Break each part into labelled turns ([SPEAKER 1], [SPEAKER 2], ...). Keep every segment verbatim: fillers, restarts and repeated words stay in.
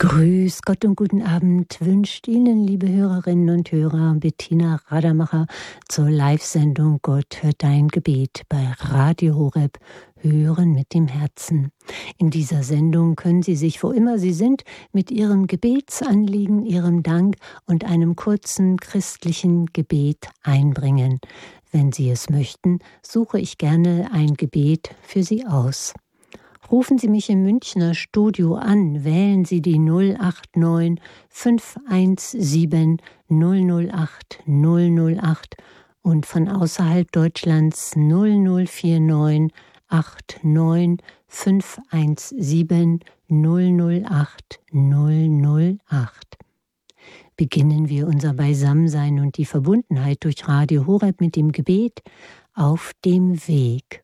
[SPEAKER 1] Grüß Gott und guten Abend wünscht Ihnen, liebe Hörerinnen und Hörer, Bettina Radermacher zur Live-Sendung Gott hört dein Gebet bei Radio Horeb, Hören mit dem Herzen. In dieser Sendung können Sie sich, wo immer Sie sind, mit Ihrem Gebetsanliegen, Ihrem Dank und einem kurzen christlichen Gebet einbringen. Wenn Sie es möchten, suche ich gerne ein Gebet für Sie aus. Rufen Sie mich im Münchner Studio an, wählen Sie die null acht neun fünf eins sieben null null acht null null acht und von außerhalb Deutschlands null null vier neun acht neun fünf eins sieben null null acht null null acht. Beginnen wir unser Beisammensein und die Verbundenheit durch Radio Horeb mit dem Gebet auf dem Weg.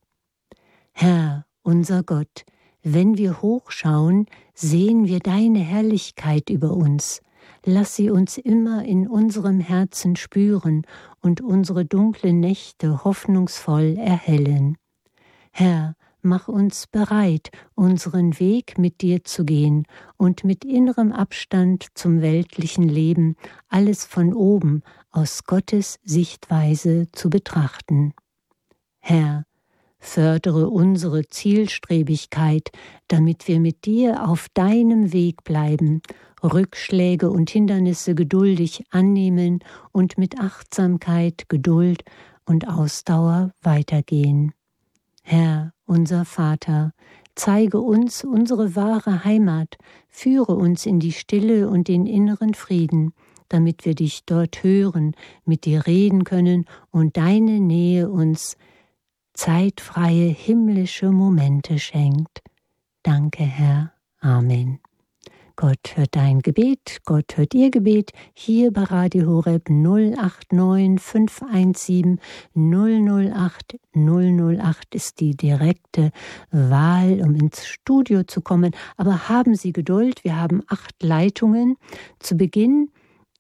[SPEAKER 1] Herr, unser Gott, wenn wir hochschauen, sehen wir deine Herrlichkeit über uns. Lass sie uns immer in unserem Herzen spüren und unsere dunklen Nächte hoffnungsvoll erhellen. Herr, mach uns bereit, unseren Weg mit dir zu gehen und mit innerem Abstand zum weltlichen Leben alles von oben aus Gottes Sichtweise zu betrachten. Herr, fördere unsere Zielstrebigkeit, damit wir mit dir auf deinem Weg bleiben, Rückschläge und Hindernisse geduldig annehmen und mit Achtsamkeit, Geduld und Ausdauer weitergehen. Herr, unser Vater, zeige uns unsere wahre Heimat, führe uns in die Stille und den inneren Frieden, damit wir dich dort hören, mit dir reden können und deine Nähe uns zeitfreie himmlische Momente schenkt. Danke, Herr. Amen. Gott hört dein Gebet, Gott hört ihr Gebet, hier bei Radio Horeb null acht neun fünf eins sieben null null acht null null acht ist die direkte Wahl, um ins Studio zu kommen. Aber haben Sie Geduld, wir haben acht Leitungen. Zu Beginn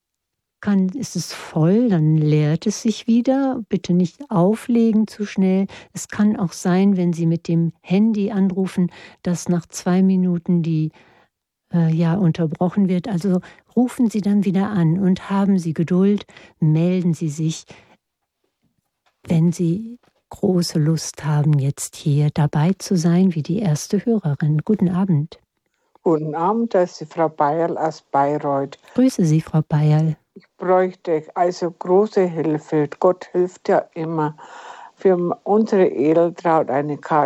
[SPEAKER 1] Kann, ist es voll, dann leert es sich wieder. Bitte nicht auflegen zu schnell. Es kann auch sein, wenn Sie mit dem Handy anrufen, dass nach zwei Minuten die äh, ja unterbrochen wird. Also rufen Sie dann wieder an und haben Sie Geduld. Melden Sie sich, wenn Sie große Lust haben, jetzt hier dabei zu sein, wie die erste Hörerin. Guten Abend.
[SPEAKER 2] Guten Abend, das ist die Frau Beierl aus Bayreuth.
[SPEAKER 1] Grüße Sie, Frau Beierl.
[SPEAKER 2] Ich bräuchte also große Hilfe. Gott hilft ja immer. Für unsere Edeltraut eine Karte